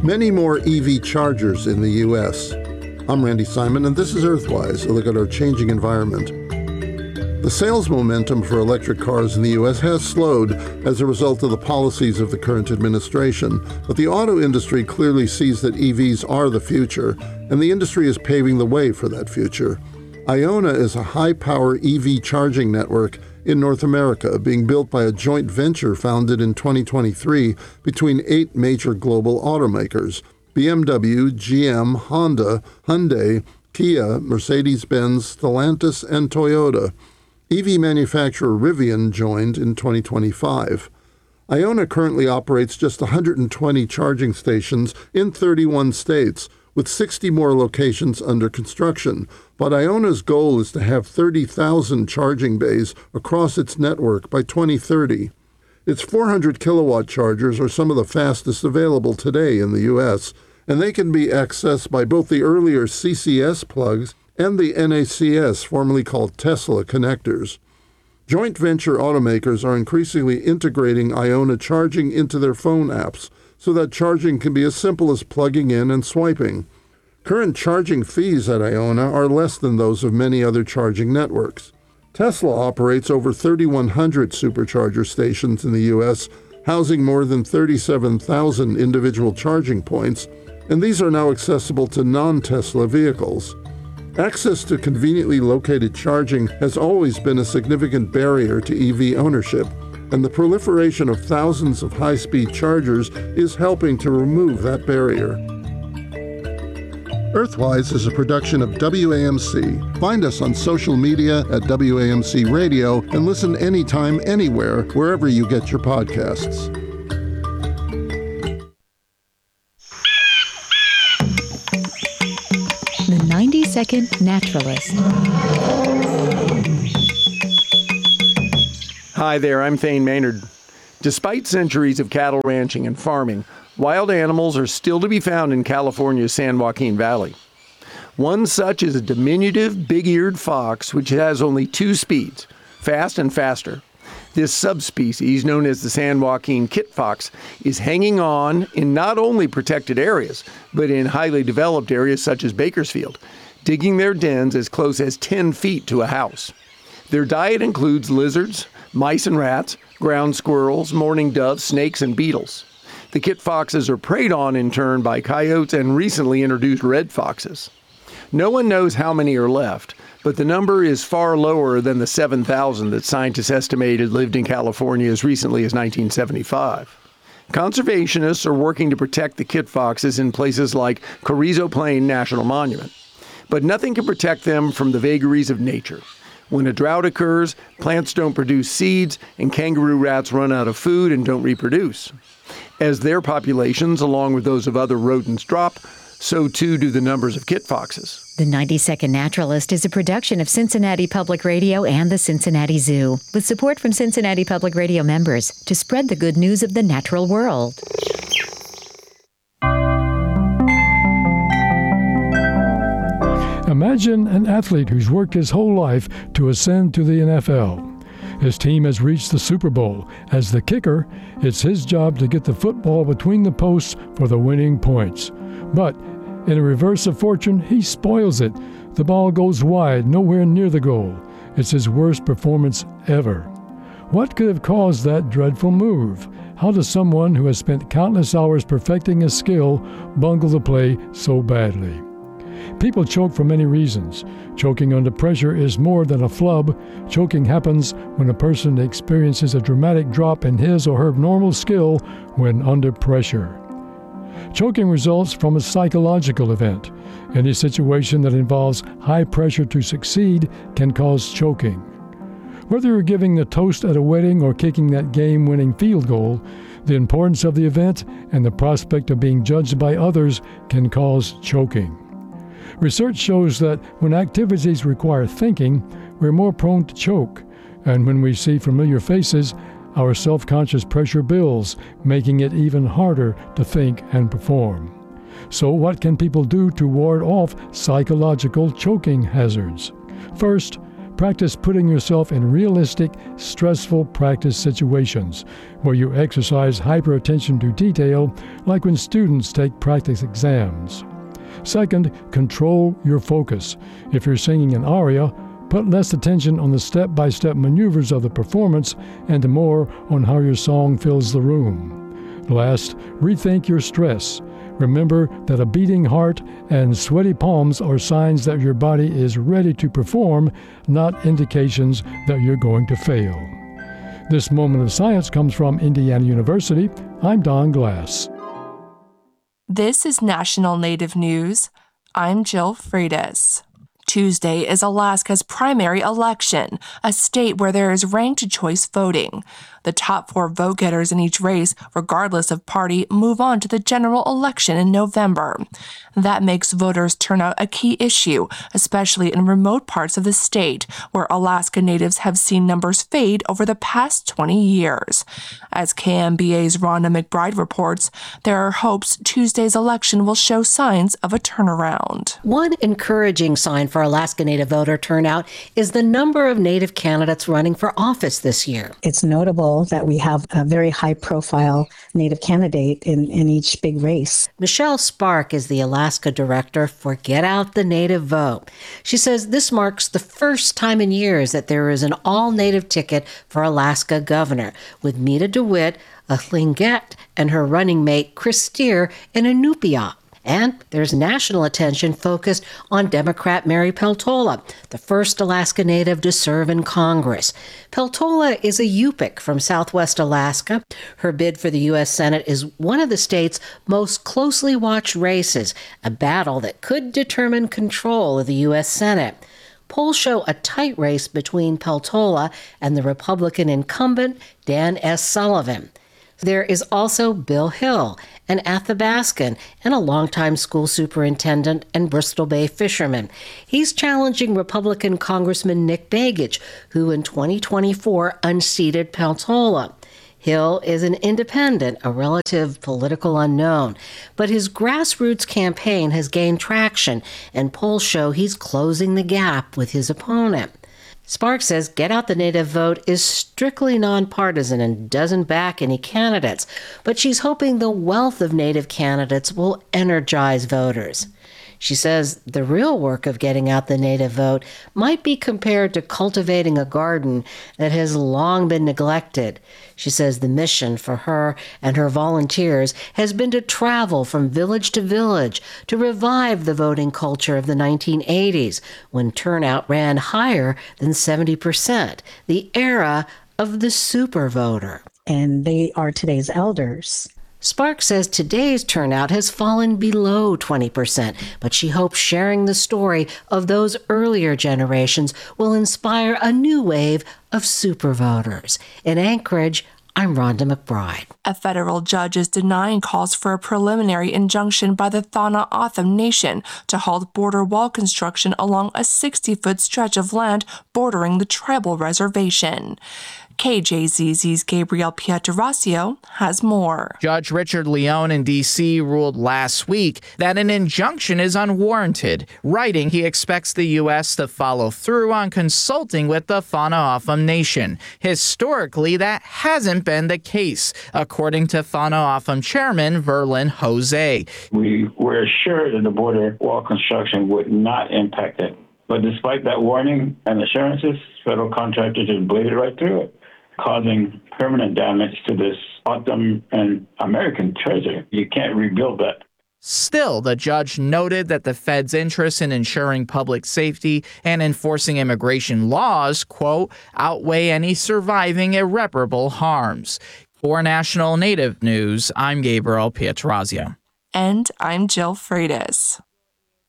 Many more EV chargers in the U.S. I'm Randy Simon, and this is Earthwise, a look at our changing environment. The sales momentum for electric cars in the U.S. has slowed as a result of the policies of the current administration, but the auto industry clearly sees that EVs are the future, and the industry is paving the way for that future. Iona is a high-power EV charging network in North America, being built by a joint venture founded in 2023 between 8 major global automakers: BMW, GM, Honda, Hyundai, Kia, Mercedes-Benz, Stellantis, and Toyota. EV manufacturer Rivian joined in 2025. Iona currently operates just 120 charging stations in 31 states, with 60 more locations under construction, but Iona's goal is to have 30,000 charging bays across its network by 2030. Its 400-kilowatt chargers are some of the fastest available today in the U.S., and they can be accessed by both the earlier CCS plugs and the NACS, formerly called Tesla, connectors. Joint venture automakers are increasingly integrating Iona charging into their phone apps, so that charging can be as simple as plugging in and swiping. Current charging fees at Iona are less than those of many other charging networks. Tesla operates over 3,100 supercharger stations in the U.S., housing more than 37,000 individual charging points, and these are now accessible to non-Tesla vehicles. Access to conveniently located charging has always been a significant barrier to EV ownership, and the proliferation of thousands of high-speed chargers is helping to remove that barrier. Earthwise is a production of WAMC. Find us on social media at WAMC Radio and listen anytime, anywhere, wherever you get your podcasts. The 90-Second Naturalist. Hi there, I'm Thane Maynard. Despite centuries of cattle ranching and farming, wild animals are still to be found in California's San Joaquin Valley. One such is a diminutive, big-eared fox which has only 2 speeds, fast and faster. This subspecies, known as the San Joaquin kit fox, is hanging on in not only protected areas, but in highly developed areas such as Bakersfield, digging their dens as close as 10 feet to a house. Their diet includes lizards, mice and rats, ground squirrels, mourning doves, snakes, and beetles. The kit foxes are preyed on in turn by coyotes and recently introduced red foxes. No one knows how many are left, but the number is far lower than the 7,000 that scientists estimated lived in California as recently as 1975. Conservationists are working to protect the kit foxes in places like Carrizo Plain National Monument, but nothing can protect them from the vagaries of nature. When a drought occurs, plants don't produce seeds, and kangaroo rats run out of food and don't reproduce. As their populations, along with those of other rodents, drop, so too do the numbers of kit foxes. The 90-Second Naturalist is a production of Cincinnati Public Radio and the Cincinnati Zoo, with support from Cincinnati Public Radio members to spread the good news of the natural world. Imagine an athlete who's worked his whole life to ascend to the NFL. His team has reached the Super Bowl. As the kicker, it's his job to get the football between the posts for the winning points. But in a reverse of fortune, he spoils it. The ball goes wide, nowhere near the goal. It's his worst performance ever. What could have caused that dreadful move? How does someone who has spent countless hours perfecting a skill bungle the play so badly? People choke for many reasons. Choking under pressure is more than a flub. Choking happens when a person experiences a dramatic drop in his or her normal skill when under pressure. Choking results from a psychological event. Any situation that involves high pressure to succeed can cause choking. Whether you're giving the toast at a wedding or kicking that game-winning field goal, the importance of the event and the prospect of being judged by others can cause choking. Research shows that when activities require thinking, we're more prone to choke, and when we see familiar faces, our self-conscious pressure builds, making it even harder to think and perform. So what can people do to ward off psychological choking hazards? First, practice putting yourself in realistic, stressful practice situations where you exercise hyper-attention to detail, like when students take practice exams. Second, control your focus. If you're singing an aria, put less attention on the step-by-step maneuvers of the performance and more on how your song fills the room. Last, rethink your stress. Remember that a beating heart and sweaty palms are signs that your body is ready to perform, not indications that you're going to fail. This moment of science comes from Indiana University. I'm Don Glass. This is National Native News. I'm Jill Freitas. Tuesday is Alaska's primary election, a state where there is ranked choice voting. The top 4 vote-getters in each race, regardless of party, move on to the general election in November. That makes voters turnout a key issue, especially in remote parts of the state, where Alaska Natives have seen numbers fade over the past 20 years. As KMBA's Rhonda McBride reports, there are hopes Tuesday's election will show signs of a turnaround. One encouraging sign for Alaska Native voter turnout is the number of Native candidates running for office this year. It's notable that we have a very high-profile Native candidate in each big race. Michelle Spark is the Alaska director for Get Out the Native Vote. She says this marks the first time in years that there is an all-Native ticket for Alaska governor, with Mita DeWitt, a Tlingit, and her running mate Chris Steer in Inupiat. And there's national attention focused on Democrat Mary Peltola, the first Alaska Native to serve in Congress. Peltola is a Yupik from southwest Alaska. Her bid for the U.S. Senate is one of the state's most closely watched races, a battle that could determine control of the U.S. Senate. Polls show a tight race between Peltola and the Republican incumbent Dan S. Sullivan. There is also Bill Hill, an Athabascan and a longtime school superintendent and Bristol Bay fisherman. He's challenging Republican Congressman Nick Begich, who in 2024 unseated Peltola. Hill is an independent, a relative political unknown, but his grassroots campaign has gained traction, and polls show he's closing the gap with his opponent. Sparks says Get Out the Native Vote is strictly nonpartisan and doesn't back any candidates, but she's hoping the wealth of Native candidates will energize voters. She says the real work of getting out the Native vote might be compared to cultivating a garden that has long been neglected. She says the mission for her and her volunteers has been to travel from village to village to revive the voting culture of the 1980s, when turnout ran higher than 70%, the era of the super voter. And they are today's elders. Sparks says today's turnout has fallen below 20%, but she hopes sharing the story of those earlier generations will inspire a new wave of super voters. In Anchorage, I'm Rhonda McBride. A federal judge is denying calls for a preliminary injunction by the Thana O'atham Nation to halt border wall construction along a 60-foot stretch of land bordering the tribal reservation. KJZZ's Gabriel Pietrasio has more. Judge Richard Leone in D.C. ruled last week that an injunction is unwarranted, writing he expects the U.S. to follow through on consulting with the Thana O'atham Nation. Historically, that hasn't been the case, according to Thana O'atham Chairman Verlin Jose. We were assured that the border wall construction would not impact it. But despite that warning and assurances, federal contractors just bladed right through it, causing permanent damage to this O'atham and American treasure. You can't rebuild that. Still, the judge noted that the Fed's interest in ensuring public safety and enforcing immigration laws, quote, outweigh any surviving irreparable harms. For National Native News, I'm Gabriel Pietrasio. And I'm Jill Freitas.